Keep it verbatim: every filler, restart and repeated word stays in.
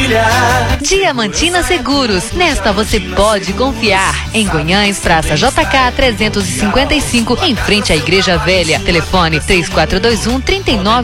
brilhar. Diamantina Seguros, nesta você pode confiar. Em Guanhães, Praça J K trezentos e cinquenta e cinco, em frente à Igreja Velha. Telefone três quatro dois um, três nove